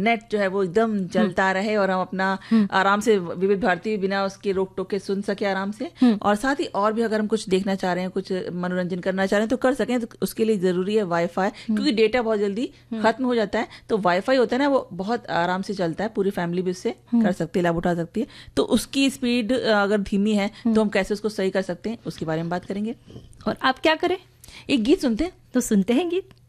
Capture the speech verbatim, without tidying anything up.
Net जो है वो एकदम चलता रहे और हम अपना आराम से विविध भारती बिना उसके रोक टोक के सुन सके आराम से, और साथ ही और भी अगर हम कुछ देखना चाह रहे हैं, कुछ मनोरंजन करना चाह रहे हैं तो कर सकें। तो उसके लिए जरूरी है वाईफाई, क्योंकि डेटा बहुत जल्दी खत्म हो जाता है। तो वाईफाई होता है ना, वो बहुत आराम से चलता है, पूरी फैमिली भी उससे कर सकती है, लाभ उठा सकती है। तो उसकी स्पीड अगर धीमी है तो हम कैसे उसको सही कर सकते हैं, उसके बारे में बात करेंगे। और आप क्या करें? एक गीत सुनते हैं। तो सुनते हैं गीत।